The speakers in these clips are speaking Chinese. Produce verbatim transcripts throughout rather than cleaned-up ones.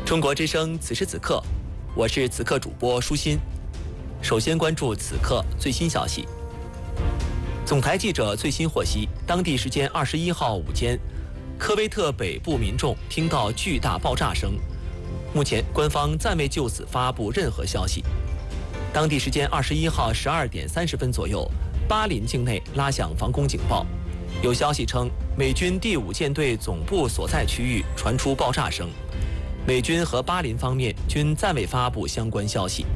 中国之声，此时此刻，我是此刻主播舒心。首先关注此刻最新消息。总台记者最新获悉，当地时间二十一号午间，科威特北部民众听到巨大爆炸声。目前官方暂未就此发布任何消息。当地时间二十一号十二点三十分左右，巴林境内拉响防空警报。有消息称，美军第五舰队总部所在区域传出爆炸声。美军和巴林方面均暂未发布相关消息。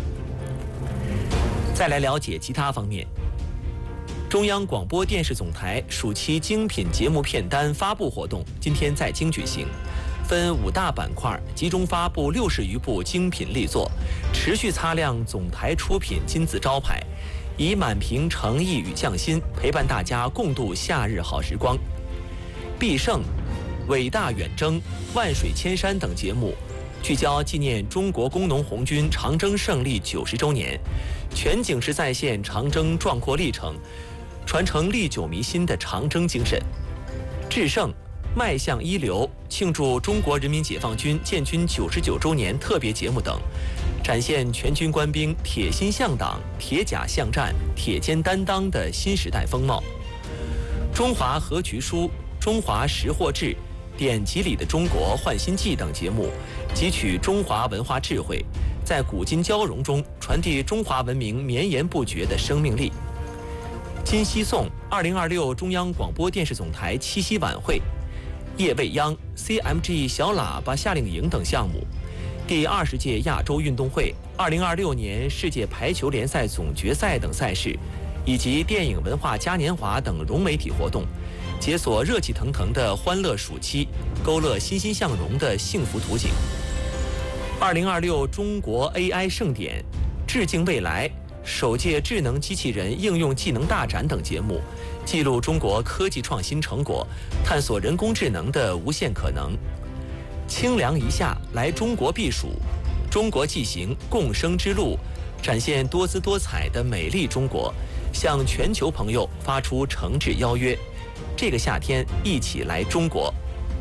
再来了解其他方面。中央广播电视总台暑期精品节目片单发布活动今天在京举行，分五大板块集中发布六十余部精品力作，持续擦亮总台出品金字招牌，以满屏诚意与匠心陪伴大家共度夏日好时光。必胜、伟大远征、万水千山等节目聚焦纪念中国工农红军长征胜利九十周年，全景式再现长征壮阔历程，传承历久弥新的长征精神。制胜、迈向一流庆祝中国人民解放军建军九十九周年特别节目等，展现全军官兵铁心向党、铁甲向战、铁肩担当的新时代风貌。中华和局书、中华识货志、典籍里的中国焕新记等节目，汲取中华文化智慧，在古今交融中传递中华文明绵延不绝的生命力。今夕颂二零二六中央广播电视总台七夕晚会、夜未央、C M G 小喇叭夏令营等项目，第二十届亚洲运动会、二零二六年世界排球联赛总决赛等赛事，以及电影文化嘉年华等融媒体活动，解锁热气腾腾的欢乐暑期，勾勒欣欣向荣的幸福图景。二零二六中国 A I 盛典、致敬未来、首届智能机器人应用技能大展等节目，记录中国科技创新成果，探索人工智能的无限可能。清凉一夏来中国避暑，中国纪行共生之路，展现多姿多彩的美丽中国，向全球朋友发出诚挚邀约。这个夏天一起来中国。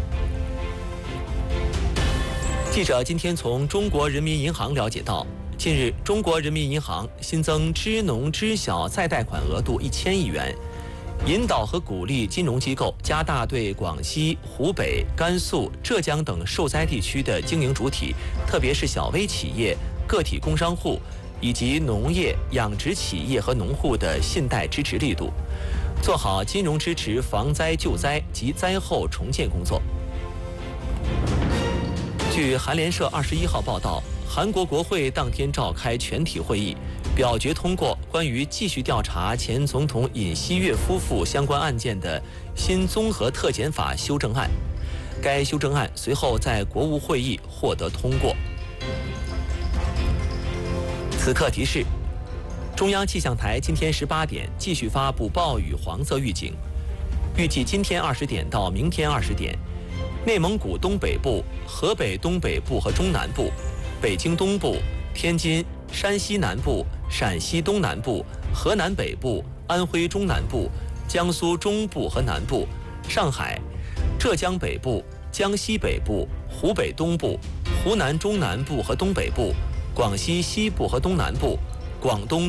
记者今天从中国人民银行了解到，近日中国人民银行新增支农知小再贷款额度一千亿元，引导和鼓励金融机构加大对广西、湖北、甘肃、浙江等受灾地区的经营主体，特别是小微企业、个体工商户以及农业、养殖企业和农户的信贷支持力度，做好金融支持防灾救灾及灾后重建工作。据韩联社二十一号报道，韩国国会当天召开全体会议，表决通过关于继续调查前总统尹锡悦夫妇相关案件的新综合特检法修正案。该修正案随后在国务会议获得通过。此刻提示：中央气象台今天十八点继续发布暴雨黄色预警，预计今天二十点到明天二十点，内蒙古东北部、河北东北部和中南部、北京东部、天津、山西南部、陕西东南部、河南北部、安徽中南部、江苏中部和南部、上海、浙江北部、江西北部、湖北东部、湖南中南部和东北部、广西西部和东南部、广东